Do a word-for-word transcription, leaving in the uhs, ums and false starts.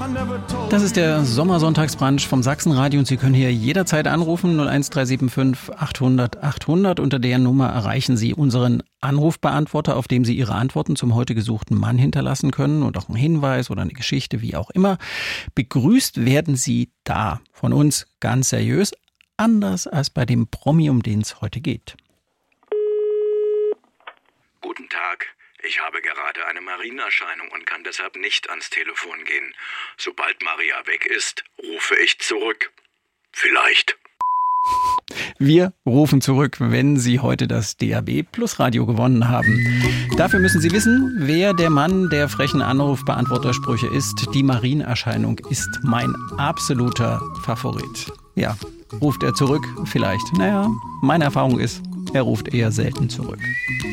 Das ist der Sommersonntagsbrunch vom Sachsenradio und Sie können hier jederzeit anrufen null eins drei sieben fünf achthundert achthundert. Unter der Nummer erreichen Sie unseren Anrufbeantworter, auf dem Sie Ihre Antworten zum heute gesuchten Mann hinterlassen können und auch einen Hinweis oder eine Geschichte, wie auch immer. Begrüßt werden Sie da von uns ganz seriös, anders als bei dem Promi, um den es heute geht. Guten Tag. Ich habe gerade eine Marienerscheinung und kann deshalb nicht ans Telefon gehen. Sobald Maria weg ist, rufe ich zurück. Vielleicht. Wir rufen zurück, wenn Sie heute das D A B Plus Radio gewonnen haben. Dafür müssen Sie wissen, wer der Mann der frechen Anrufbeantwortersprüche ist. Die Marienerscheinung ist mein absoluter Favorit. Ja, ruft er zurück? Vielleicht. Naja, meine Erfahrung ist, er ruft eher selten zurück.